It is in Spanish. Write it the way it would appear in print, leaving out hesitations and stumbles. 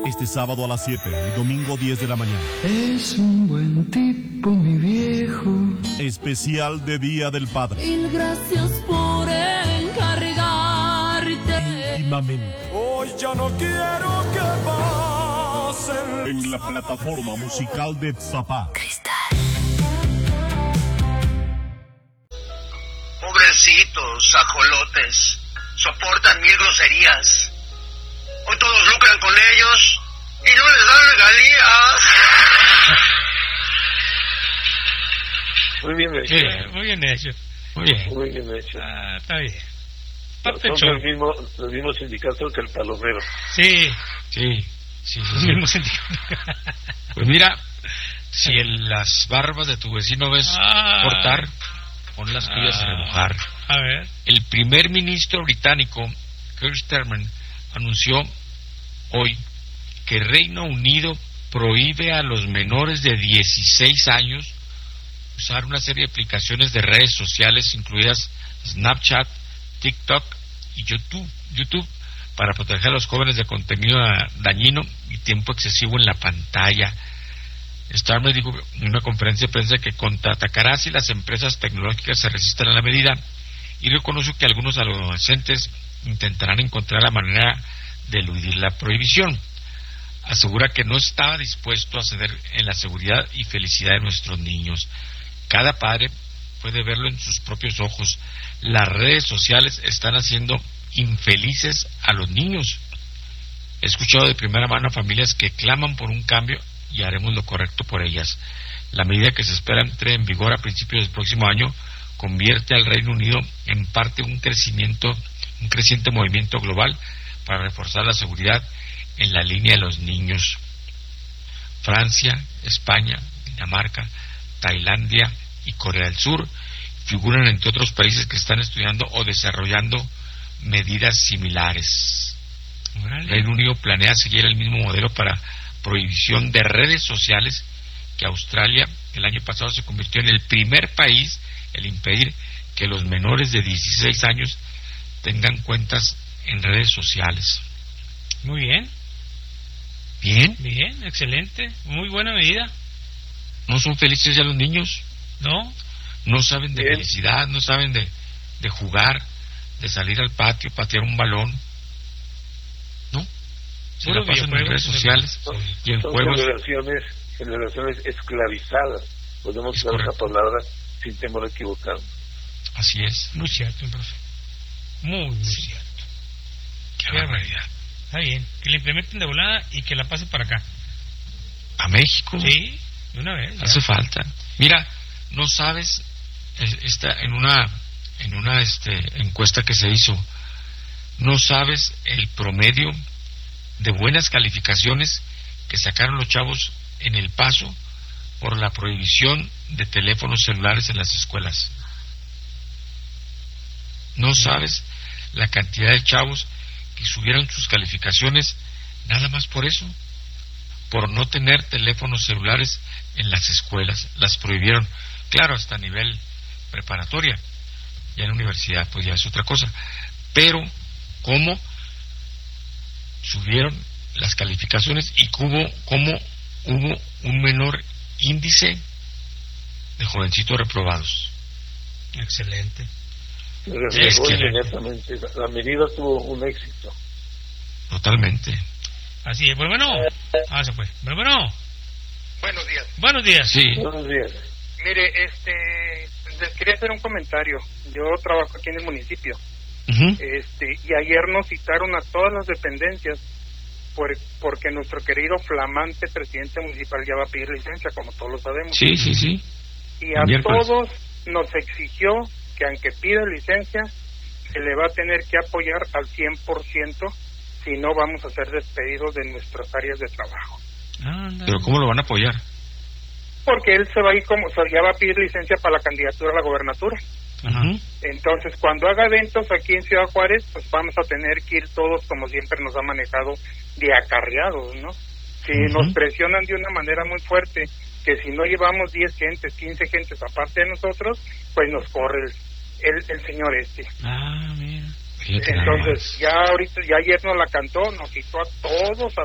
Este sábado a las 7 y domingo 10 de la mañana. Es un buen tipo, mi viejo. Especial de Día del Padre. Mil gracias por encargarte. Íntimamente. Hoy ya no quiero que pasen. En la plataforma musical de Zapá. Pobrecitos ajolotes, soportan 1000 groserías. Hoy todos lucran con ellos y no les dan regalías. Muy bien hecho. Sí, muy bien hecho. Muy bien hecho. Está bien. Son los mismos sindicatos que el Palomero. Sí. Los mismos sindicatos. Pues mira, si en las barbas de tu vecino ves cortar, pon las tuyas a remojar. A ver. El primer ministro británico, Keir Starmer, anunció hoy que Reino Unido prohíbe a los menores de 16 años usar una serie de aplicaciones de redes sociales, incluidas Snapchat, TikTok y YouTube, para proteger a los jóvenes de contenido dañino y tiempo excesivo en la pantalla. Starmer dijo en una conferencia de prensa que contraatacará si las empresas tecnológicas se resisten a la medida, y reconoció que algunos adolescentes intentarán encontrar la manera de eludir la prohibición. Asegura que no estaba dispuesto a ceder en la seguridad y felicidad de nuestros niños. Cada padre puede verlo en sus propios ojos. Las redes sociales están haciendo infelices a los niños. He escuchado de primera mano a familias que claman por un cambio y haremos lo correcto por ellas. La medida que se espera entre en vigor a principios del próximo año convierte al Reino Unido en parte de un creciente movimiento global para reforzar la seguridad en la línea de los niños. Francia, España, Dinamarca, Tailandia y Corea del Sur figuran entre otros países que están estudiando o desarrollando medidas similares. El Reino Unido planea seguir el mismo modelo para prohibición de redes sociales que Australia, que el año pasado se convirtió en el primer país en impedir que los menores de 16 años tengan cuentas en redes sociales. Muy bien. Bien, excelente. Muy buena medida. ¿No son felices ya los niños? No saben de felicidad, no saben de jugar, de salir al patio, patear un balón. ¿No? Se la pasan en redes sociales y en juegos. Generaciones esclavizadas. Podemos usar esa palabra sin temor a equivocarnos. Así es. Muy cierto, profe. Muy cierto. Qué barbaridad. Está bien. Que la implementen de volada y que la pasen para acá. ¿A México? Sí, de una vez. Ya. Hace falta. Mira, no sabes, en una encuesta que se hizo, no sabes el promedio de buenas calificaciones que sacaron los chavos en El Paso por la prohibición de teléfonos celulares en las escuelas. No sabes la cantidad de chavos que subieron sus calificaciones nada más por eso, por no tener teléfonos celulares en las escuelas. Las prohibieron, claro, hasta nivel preparatoria. Ya en la universidad pues ya es otra cosa, pero cómo subieron las calificaciones y cómo hubo un menor índice de jovencitos reprobados. Excelente. Inmediatamente. La medida tuvo un éxito. Totalmente. Así es. Bueno. Se fue. Bueno. Buenos días. Buenos días. Sí. Buenos días. Mire, les quería hacer un comentario. Yo trabajo aquí en el municipio. Uh-huh. Y ayer nos citaron a todas las dependencias porque nuestro querido flamante presidente municipal ya va a pedir licencia, como todos lo sabemos. Sí. Y a todos nos exigió que aunque pida licencia, se le va a tener que apoyar al 100%, si no vamos a ser despedidos de nuestras áreas de trabajo. ¿Pero cómo lo van a apoyar? Porque él se va a ir ya va a pedir licencia para la candidatura a la gobernatura. Uh-huh. Entonces, cuando haga eventos aquí en Ciudad Juárez, pues vamos a tener que ir todos, como siempre nos ha manejado, de acarreados, ¿no? Si nos presionan de una manera muy fuerte, que si no llevamos 10 gentes, 15 gentes aparte de nosotros, pues nos corre el señor Mira. Entonces, ya ayer nos la cantó, nos citó a todos